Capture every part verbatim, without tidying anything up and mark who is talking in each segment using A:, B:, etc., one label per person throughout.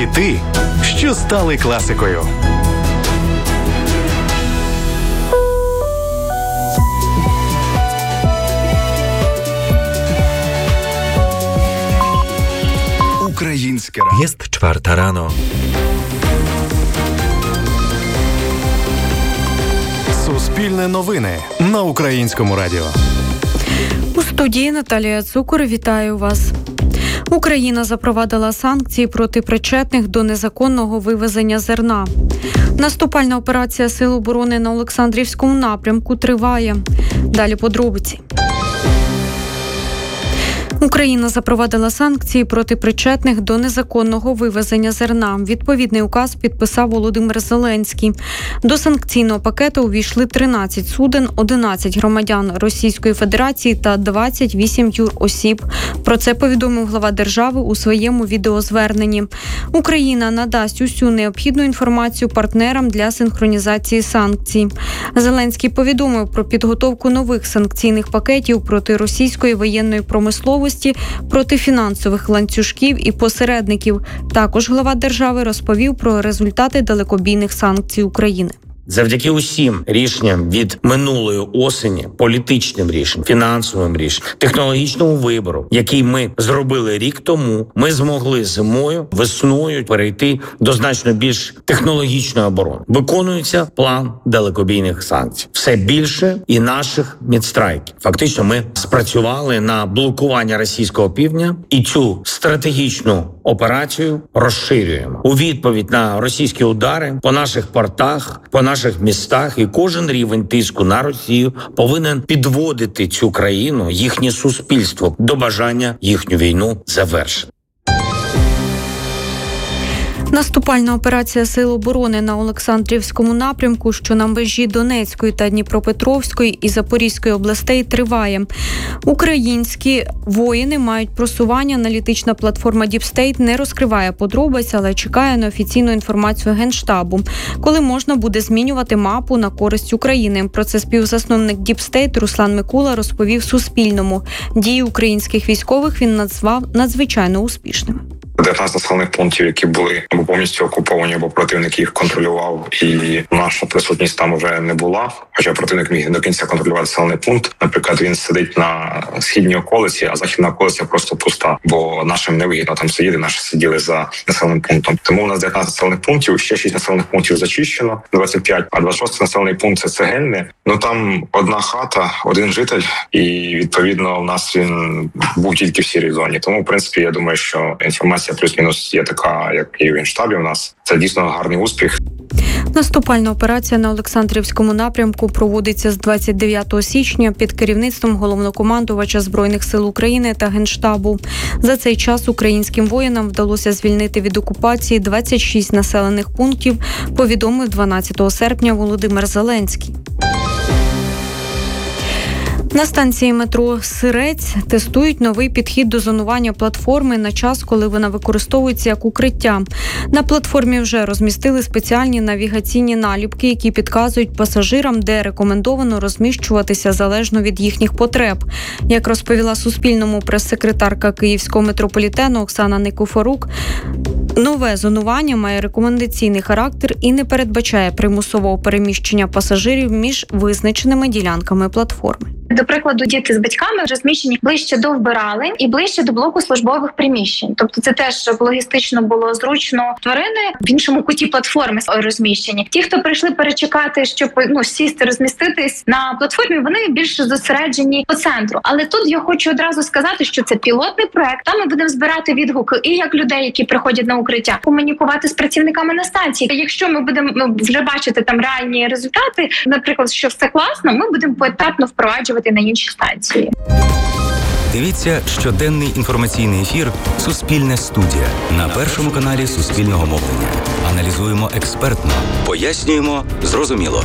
A: Хіти, що стали класикою. Українське радіо.
B: Jest czwarta rano.
A: Суспільне новини на Українському радіо.
C: У студії Наталія Цукор. Вітаю вас. Україна запровадила санкції проти причетних до незаконного вивезення зерна. Наступальна операція Сил оборони на Олександрівському напрямку триває. Далі подробиці. Україна запровадила санкції проти причетних до незаконного вивезення зерна. Відповідний указ підписав Володимир Зеленський. До санкційного пакету увійшли тринадцять суден, одинадцять громадян Російської Федерації та двадцять вісім юросіб. Про це повідомив глава держави у своєму відеозверненні. Україна надасть усю необхідну інформацію партнерам для синхронізації санкцій. Зеленський повідомив про підготовку нових санкційних пакетів проти російської воєнної промисловості, проти фінансових ланцюжків і посередників. Також глава держави розповів про результати далекобійних санкцій України.
D: Завдяки усім рішенням від минулої осені, політичним рішенням, фінансовим рішенням, технологічному вибору, який ми зробили рік тому, ми змогли зимою, весною перейти до значно більш технологічної оборони. Виконується план далекобійних санкцій. Все більше і наших мідстрайків. Фактично ми спрацювали на блокування російського півдня і цю стратегічну операцію розширюємо. У відповідь на російські удари по наших портах, по наших наших містах, і кожен рівень тиску на Росію повинен підводити цю країну, їхнє суспільство до бажання їхню війну завершити.
C: Наступальна операція Сил оборони на Олександрівському напрямку, що на межі Донецької та Дніпропетровської і Запорізької областей, триває. Українські воїни мають просування. Аналітична платформа Deep State не розкриває подробиць, але чекає на офіційну інформацію Генштабу, коли можна буде змінювати мапу на користь України. Про це співзасновник Deep State Руслан Микула розповів Суспільному. Дії українських військових він назвав надзвичайно успішними.
E: дев'ятнадцять населених пунктів, які були або повністю окуповані, або противник їх контролював, і наша присутність там вже не була. Хоча противник міг до кінця контролювати населений пункт. Наприклад, він сидить на східній околиці, а західна околиця просто пуста, бо нашим не вигідно там сидіти, наші сиділи за населеним пунктом. Тому у нас дев'ятнадцять населених пунктів, ще шість населених пунктів зачищено, двадцять п'ять, а двадцять шостий населений пункт – це Цегельне. Ну там одна хата, один житель, і відповідно у нас він був тільки в сірій зоні. Тому, в принципі, я думаю, що інформація плюс-мінус є така, як і в Генштабі у нас. Це дійсно гарний успіх.
C: Наступальна операція на Олександрівському напрямку проводиться з двадцять дев'ятого січня під керівництвом головнокомандувача Збройних сил України та Генштабу. За цей час українським воїнам вдалося звільнити від окупації двадцять шість населених пунктів, повідомив дванадцятого серпня Володимир Зеленський. На станції метро «Сирець» тестують новий підхід до зонування платформи на час, коли вона використовується як укриття. На платформі вже розмістили спеціальні навігаційні наліпки, які підказують пасажирам, де рекомендовано розміщуватися залежно від їхніх потреб. Як розповіла Суспільному прес-секретарка Київського метрополітену Оксана Никифорук, нове зонування має рекомендаційний характер і не передбачає примусового переміщення пасажирів між визначеними ділянками платформи.
F: До прикладу, діти з батьками розміщені ближче до вбиралень і ближче до блоку службових приміщень. Тобто це теж, щоб логістично було зручно. Тварини в іншому куті платформи розміщені. Ті, хто прийшли перечекати, щоб ну сісти, розміститись на платформі, вони більше зосереджені по центру. Але тут я хочу одразу сказати, що це пілотний проект. Там ми будемо збирати відгуки і як людей, які приходять на укриття, комунікувати з працівниками на станції. Якщо ми будемо ну, вже бачити там реальні результати, наприклад, що все класно, ми будемо поетапно впроваджувати на інші станції.
B: Дивіться щоденний інформаційний ефір «Суспільне студія» на Першому каналі Суспільного мовлення. Аналізуємо експертно, пояснюємо зрозуміло.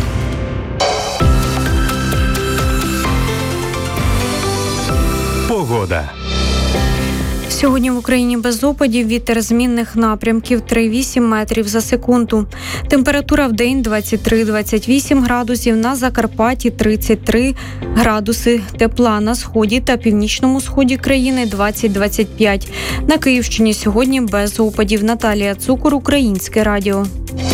A: Погода.
C: Сьогодні в Україні без опадів, вітер змінних напрямків три - вісім метрів за секунду. Температура в день двадцять три - двадцять вісім градусів, на Закарпатті тридцять три градуси тепла, на сході та північному сході країни двадцять - двадцять п'ять. На Київщині сьогодні без опадів. Наталія Цукор, Українське радіо.